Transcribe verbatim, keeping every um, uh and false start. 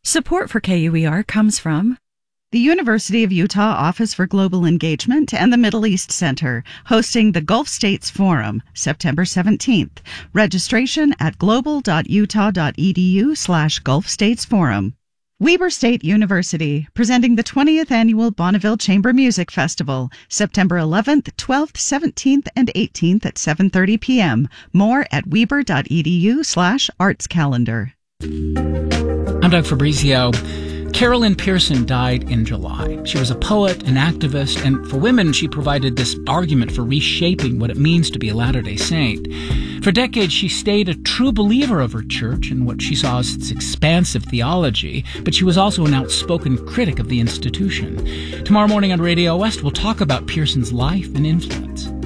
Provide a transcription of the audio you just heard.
Support for K U E R comes from the University of Utah Office for Global Engagement and the Middle East Center, hosting the Gulf States Forum, September seventeenth. Registration at global.utah.edu slash Gulf States Forum. Weber State University, presenting the twentieth Annual Bonneville Chamber Music Festival, September eleventh, twelfth, seventeenth, and eighteenth at seven thirty p.m. More at weber.edu slash arts calendar. I'm Doug Fabrizio. Carolyn Pearson died in July. She was a poet, an activist, and for women, she provided this argument for reshaping what it means to be a Latter-day Saint. For decades, she stayed a true believer of her church and what she saw as its expansive theology, but she was also an outspoken critic of the institution. Tomorrow morning on Radio West, we'll talk about Pearson's life and influence.